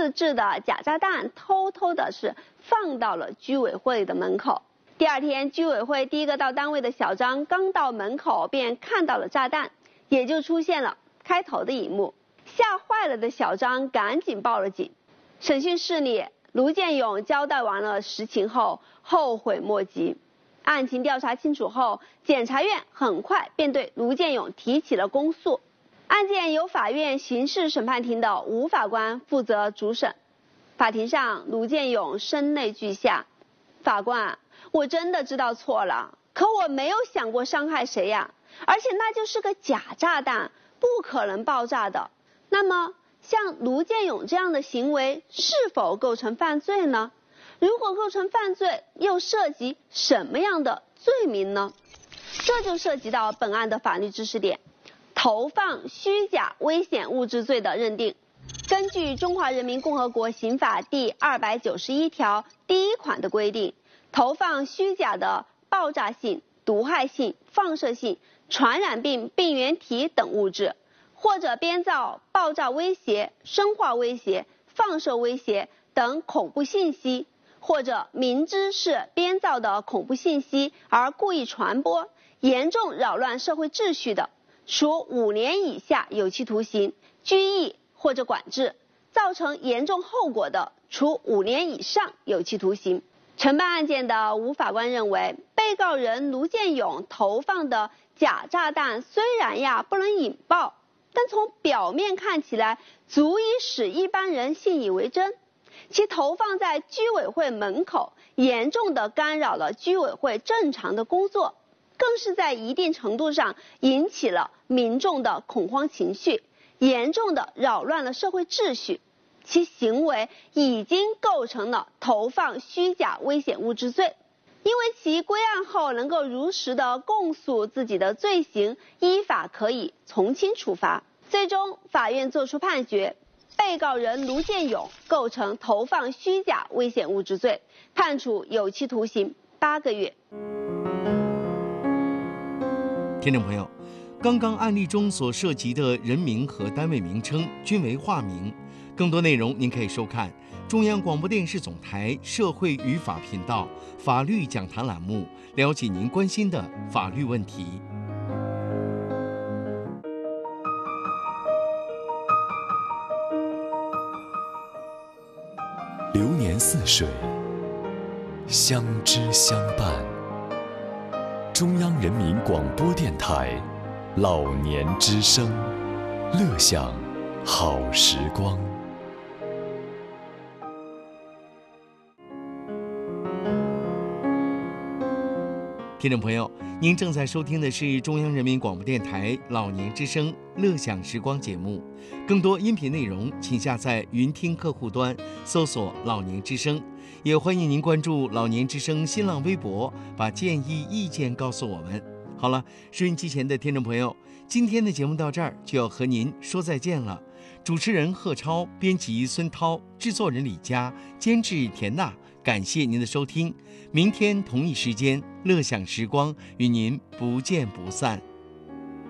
自制的假炸弹偷偷的是放到了居委会的门口。第二天，居委会第一个到单位的小张刚到门口便看到了炸弹，也就出现了开头的一幕。吓坏了的小张赶紧报了警。审讯室里，卢建勇交代完了实情后后悔莫及。案情调查清楚后，检察院很快便对卢建勇提起了公诉。案件由法院刑事审判庭的吴法官负责主审。法庭上，卢建勇声泪俱下：“法官，我真的知道错了，可我没有想过伤害谁呀，而且那就是个假炸弹，不可能爆炸的。那么，像卢建勇这样的行为是否构成犯罪呢？如果构成犯罪，又涉及什么样的罪名呢？”这就涉及到本案的法律知识点。投放虚假危险物质罪的认定，根据《中华人民共和国刑法》第291条第1款的规定，投放虚假的爆炸性、毒害性、放射性、传染病病原体等物质，或者编造爆炸威胁、生化威胁、放射威胁等恐怖信息，或者明知是编造的恐怖信息而故意传播，严重扰乱社会秩序的，处5年以下有期徒刑、拘役或者管制；造成严重后果的，处5年以上有期徒刑。承办案件的吴法官认为，被告人卢建勇投放的假炸弹虽然不能引爆，但从表面看起来足以使一般人信以为真。其投放在居委会门口，严重的干扰了居委会正常的工作，更是在一定程度上引起了民众的恐慌情绪，严重的扰乱了社会秩序。其行为已经构成了投放虚假危险物质罪。因为其归案后能够如实的供述自己的罪行，依法可以从轻处罚。最终，法院作出判决，被告人卢建勇构成投放虚假危险物质罪，判处有期徒刑8个月。 听众朋友，刚刚案例中所涉及的人名和单位名称均为化名。更多内容您可以收看中央广播电视总台社会与法频道法律讲坛栏目，了解您关心的法律问题。 流年似水，相知相伴。中央人民广播电台老年之声，乐享好时光。 听众朋友，您正在收听的是中央人民广播电台老年之声乐享时光节目。更多音频内容请下载云听客户端搜索老年之声，也欢迎您关注老年之声新浪微博，把建议意见告诉我们。好了，收音机前的听众朋友，今天的节目到这儿就要和您说再见了。主持人贺超，编辑孙涛，制作人李佳，监制田娜，感谢您的收听。明天同一时间，乐享时光与您不见不散。